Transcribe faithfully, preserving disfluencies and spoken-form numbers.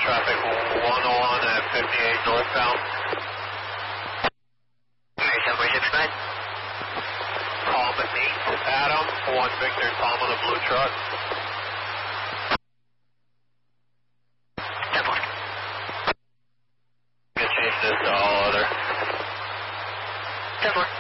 traffic one oh one at fifty-eight northbound. Okay, seven four six nine. Tom eight, Adam, one Victor, Tom on the blue truck. ten four. You can change this to all other. ten four.